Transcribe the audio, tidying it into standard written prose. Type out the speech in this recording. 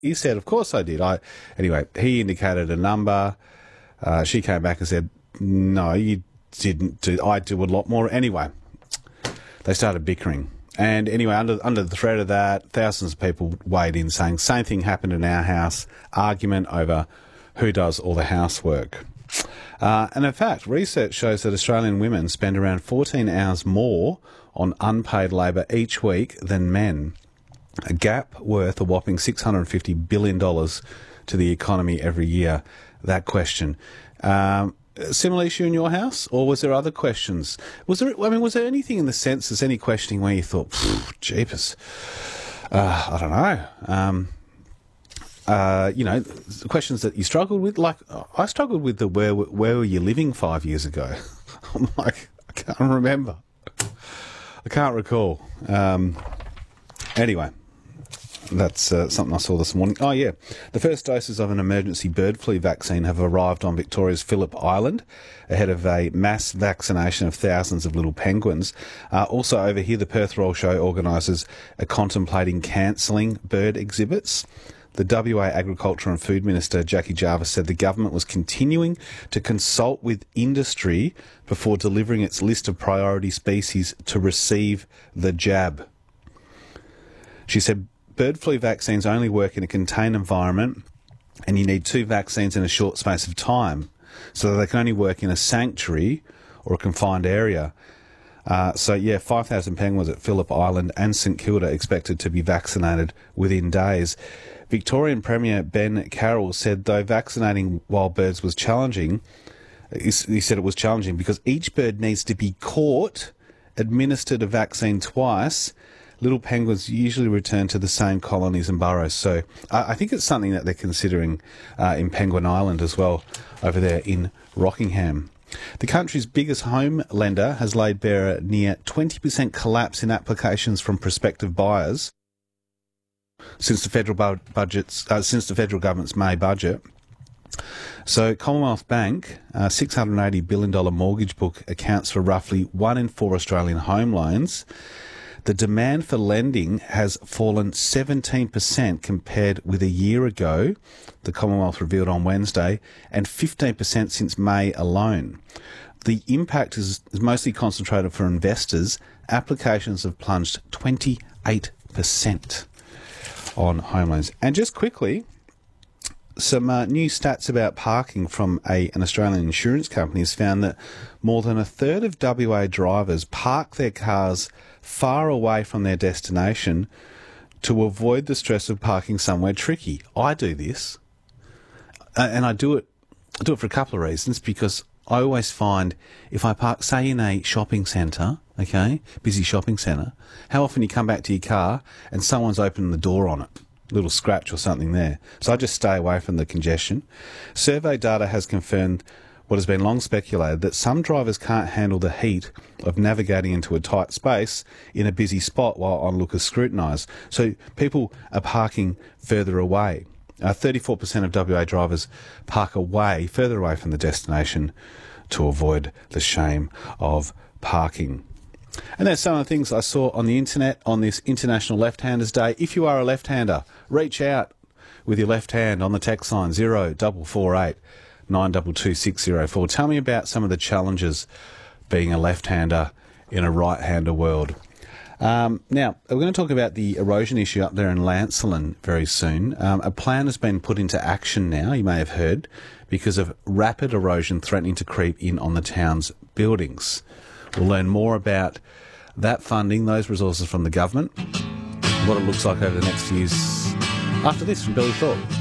he said, of course I did. Anyway, he indicated a number. She came back and said, no, you didn't do. I do a lot more. Anyway, they started bickering. And anyway, under the threat of that, thousands of people weighed in saying, same thing happened in our house, argument over who does all the housework. And in fact, research shows that Australian women spend around 14 hours more on unpaid labour each week than men. A gap worth a whopping $650 billion to the economy every year. That question. Similar issue in your house, or was there other questions? Was there anything in the census, any questioning where you thought, jeepers, I don't know. Questions that you struggled with, like I struggled with the where were you living 5 years ago? I'm like, I can't remember. I can't recall. Anyway, that's something I saw this morning. Oh, yeah. The first doses of an emergency bird flu vaccine have arrived on Victoria's Phillip Island ahead of a mass vaccination of thousands of little penguins. Also over here, the Perth Royal Show organisers are contemplating cancelling bird exhibits. The WA Agriculture and Food Minister, Jackie Jarvis, said the government was continuing to consult with industry before delivering its list of priority species to receive the jab. She said bird flu vaccines only work in a contained environment and you need 2 vaccines in a short space of time, so that they can only work in a sanctuary or a confined area. 5,000 penguins at Phillip Island and St Kilda expected to be vaccinated within days. Victorian Premier Ben Carroll said though vaccinating wild birds was challenging, he said it was challenging because each bird needs to be caught, administered a vaccine twice. Little penguins usually return to the same colonies and burrows. So I think it's something that they're considering in Penguin Island as well, over there in Rockingham. The country's biggest home lender has laid bare a near 20% collapse in applications from prospective buyers since the federal government's May budget. So Commonwealth Bank, a $680 billion mortgage book accounts for roughly 1 in 4 Australian home loans. The demand for lending has fallen 17% compared with a year ago, the Commonwealth revealed on Wednesday, and 15% since May alone. The impact is mostly concentrated for investors. Applications have plunged 28% on home loans. And just quickly, some new stats about parking from an Australian insurance company has found that more than a third of WA drivers park their cars far away from their destination to avoid the stress of parking somewhere tricky. I do this, and I do it for a couple of reasons, because I always find if I park, say, in a shopping centre, okay, busy shopping centre, how often you come back to your car and someone's opened the door on it, a little scratch or something there. So I just stay away from the congestion. Survey data has confirmed what has been long speculated, that some drivers can't handle the heat of navigating into a tight space in a busy spot while onlookers scrutinise. So people are parking further away. 34% of WA drivers park further away from the destination to avoid the shame of parking. And that's some of the things I saw on the internet on this International Left-Handers Day. If you are a left-hander, reach out with your left hand on the text line 0448 922 604. Tell me about some of the challenges being a left-hander in a right-hander world. Now, we're going to talk about the erosion issue up there in Lancelin very soon. A plan has been put into action now, you may have heard, because of rapid erosion threatening to creep in on the town's buildings. We'll learn more about that funding, those resources from the government, what it looks like over the next few years after this from Billy Thorpe.